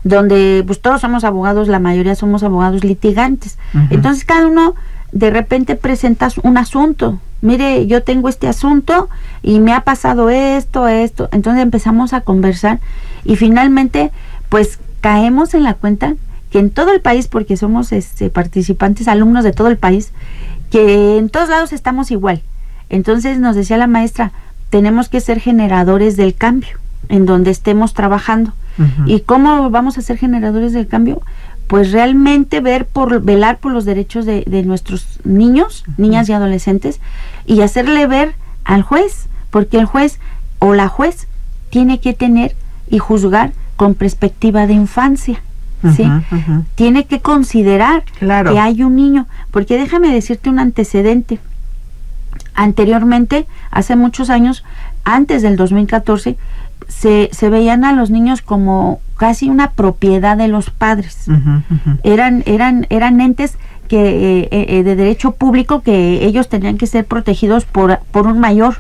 donde pues todos somos abogados, la mayoría somos abogados litigantes. Entonces cada uno de repente presenta un asunto. Mire, yo tengo este asunto y me ha pasado esto. Entonces empezamos a conversar y finalmente pues caemos en la cuenta que en todo el país, porque somos participantes, alumnos de todo el país, que en todos lados estamos igual. Entonces nos decía la maestra, tenemos que ser generadores del cambio en donde estemos trabajando. ¿Y cómo vamos a ser generadores del cambio? Pues realmente velar por los derechos de nuestros niños, niñas y adolescentes, y hacerle ver al juez, porque el juez o la juez tiene que tener y juzgar con perspectiva de infancia, ¿sí? Tiene que considerar que hay un niño, porque déjame decirte un antecedente. Anteriormente, hace muchos años, antes del 2014, se veían a los niños como casi una propiedad de los padres. Eran entes que de derecho público, que ellos tenían que ser protegidos por un mayor.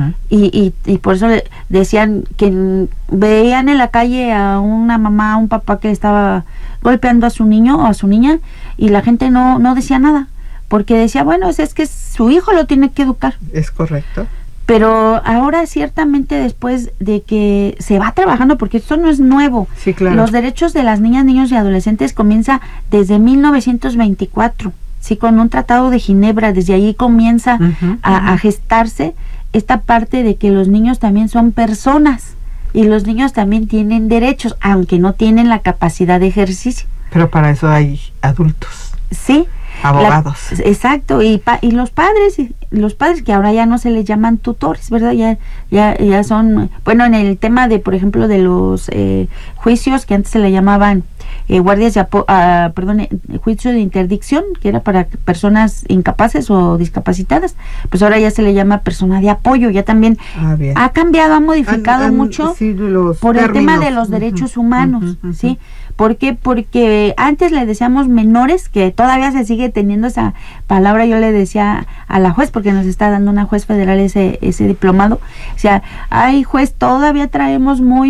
Y por eso decían que veían en la calle a una mamá, a un papá que estaba golpeando a su niño o a su niña, y la gente no decía nada, porque decía, bueno, es que su hijo lo tiene que educar. Es correcto. Pero ahora ciertamente, después de que se va trabajando, porque esto no es nuevo, sí, claro, los derechos de las niñas, niños y adolescentes comienza desde 1924, sí, con un tratado de Ginebra. Desde ahí comienza a gestarse esta parte de que los niños también son personas y los niños también tienen derechos, aunque no tienen la capacidad de ejercicio. Pero para eso hay adultos. Sí. Abogados. Exacto, y los padres que ahora ya no se les llaman tutores, ¿verdad? Ya son, bueno, en el tema de, por ejemplo, de los juicios que antes se le llamaban guardias juicio de interdicción, que era para personas incapaces o discapacitadas, pues ahora ya se le llama persona de apoyo. Ya también ha cambiado, ha modificado mucho, sí, por el tema de los derechos humanos, ¿sí? ¿Por qué? Porque antes le decíamos menores, que todavía se sigue teniendo esa palabra. Yo le decía a la juez, porque nos está dando una juez federal ese diplomado, o sea, ay, juez, todavía traemos muy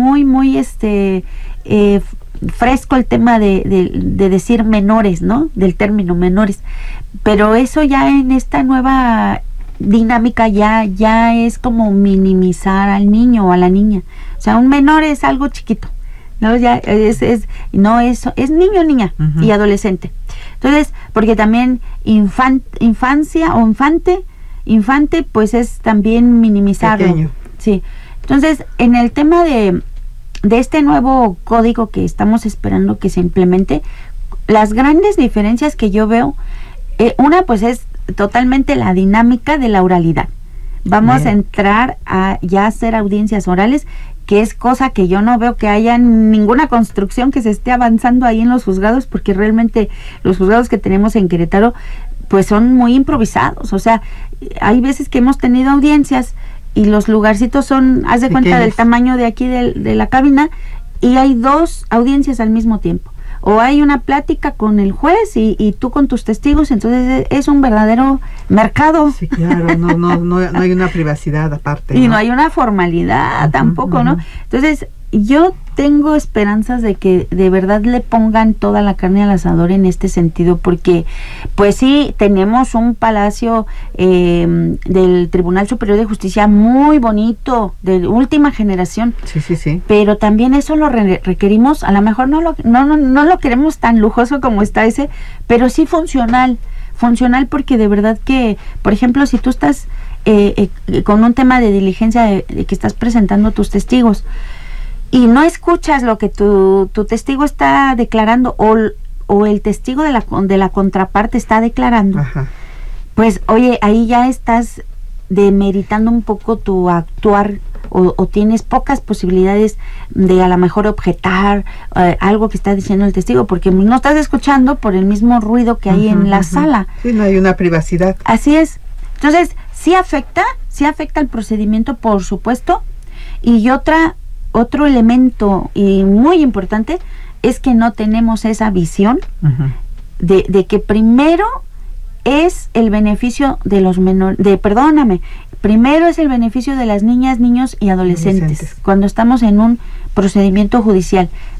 fresco el tema de decir menores, ¿no? Del término menores, pero eso ya en esta nueva dinámica ya es como minimizar al niño o a la niña. O sea, un menor es algo chiquito, no, ya es niño, niña y adolescente. Entonces, porque también infancia o infante, pues es también minimizarlo. Pequeño. Sí. Entonces, en el tema de este nuevo código que estamos esperando que se implemente, las grandes diferencias que yo veo, una pues es totalmente la dinámica de la oralidad. Vamos a entrar a ya hacer audiencias orales, que es cosa que yo no veo que haya ninguna construcción que se esté avanzando ahí en los juzgados, porque realmente los juzgados que tenemos en Querétaro pues son muy improvisados. O sea, hay veces que hemos tenido audiencias y los lugarcitos son, haz de cuenta, del tamaño de aquí de la cabina, y hay 2 audiencias al mismo tiempo. O hay una plática con el juez y tú con tus testigos, entonces es un verdadero mercado. Sí, claro, no hay una privacidad aparte. Y no hay una formalidad tampoco, ¿no? Entonces, yo tengo esperanzas de que de verdad le pongan toda la carne al asador en este sentido, porque pues sí, tenemos un palacio del Tribunal Superior de Justicia muy bonito, de última generación. Sí. Pero también eso lo requerimos, a lo mejor no lo queremos tan lujoso como está ese, pero sí funcional, porque de verdad que, por ejemplo, si tú estás con un tema de diligencia de que estás presentando tus testigos, y no escuchas lo que tu testigo está declarando o el testigo de la contraparte está declarando, pues oye, ahí ya estás demeritando un poco tu actuar, o tienes pocas posibilidades de a lo mejor objetar algo que está diciendo el testigo, porque no estás escuchando por el mismo ruido que hay en la sala. Sí, no hay una privacidad. Así es. Entonces, sí afecta el procedimiento, por supuesto, y otro elemento y muy importante es que no tenemos esa visión de que primero es el beneficio de los menores, primero es el beneficio de las niñas, niños y adolescentes cuando estamos en un procedimiento judicial.